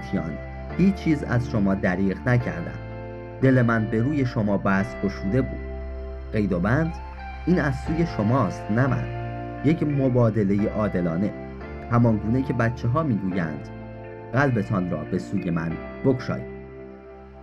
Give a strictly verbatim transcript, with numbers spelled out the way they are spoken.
گیتیان، هیچ چیز از شما دریغ نکردم. دل من به روی شما بس گشوده بود. قید و بند، این از سوی شماست نه من. یک مبادله عادلانه، همان گونه که بچه ها میگویند قلبتان را به سوی من بگشایید.